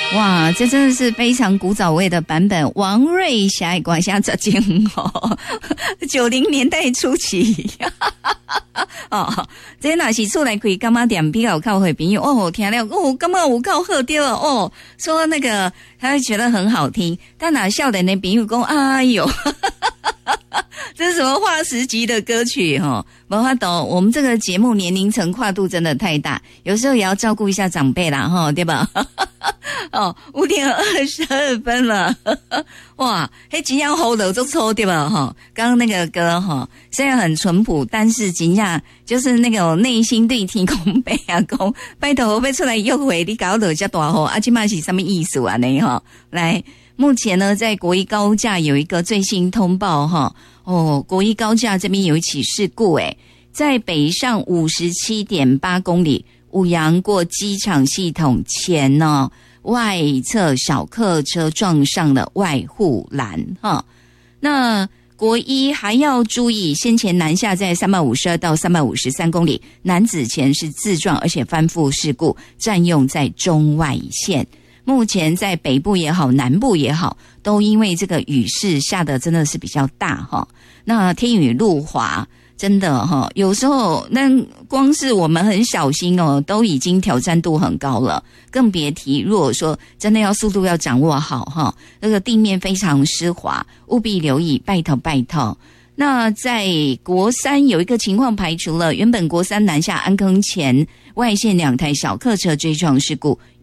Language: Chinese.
哇，这真的是非常古早味的版本。王瑞霞的歌声真好，90年代初期哦，这若是出来开柑仔店比较靠会朋友哦，听了哦，感觉有够好听哦，说那个他会觉得很好听，但哪少年的朋友说哎呦这是什么划时级的歌曲齁？没法懂，我们这个节目年龄层跨度真的太大，有时候也要照顾一下长辈啦齁，对吧？哦，5点22分了，哇，嘿，真要 hold 得住抽对吧？哈，刚刚那个歌哈，虽然很淳朴，但是真正就是那个内心对天公伯啊公，拜托我要出来约会，你搞得这大吼，这嘛是什么意思啊？呢哈，来，目前呢，在国一高架有一个最新通报哈，哦，国一高架这边有一起事故在北上57.8公里，五羊过机场系统前呢。外侧小客车撞上了外护栏哈，那国一还要注意，先前南下在352到353公里，男子前是自撞，而且翻覆事故，占用在中外线。目前在北部也好，南部也好，都因为这个雨势下的真的是比较大哈。那天雨路滑。真的哈，有时候那光是我们很小心哦，都已经挑战度很高了，更别提如果说真的要速度要掌握好哈，那个地面非常湿滑，务必留意，拜托拜托。那在国三有一个情况排除了，原本国三南下安坑前外线2台小客车追撞事故。